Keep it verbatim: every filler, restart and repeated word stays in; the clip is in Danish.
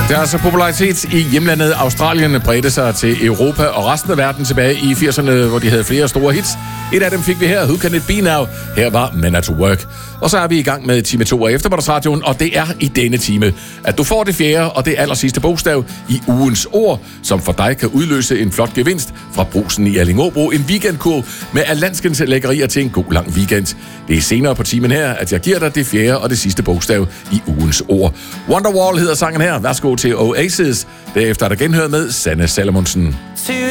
Deres popularitet i hjemlandet Australien bredte sig til Europa og resten af verden tilbage i firserne, hvor de havde flere store hits. Et af dem fik vi her, Who Can It Be Now? Her var Men at Work. Og så er vi i gang med time to af Eftermiddagsradioen, og det er i denne time, at du får det fjerde og det aller sidste bogstav i ugens ord, som for dig kan udløse en flot gevinst fra Brugsen i Allingåbro. En weekendkurv med allandskens lækkerier til en god lang weekend. Det er senere på timen her, at jeg giver dig det fjerde og det sidste bogstav i ugens ord. Wonderwall hedder sangen her. Værsgo til Oasis. Derefter er der genhør med Sanne Salomonsen.